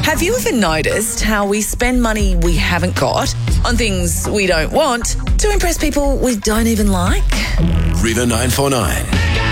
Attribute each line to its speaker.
Speaker 1: Have you ever noticed how we spend money we haven't got on things we don't want to impress people we don't even like?
Speaker 2: River 949.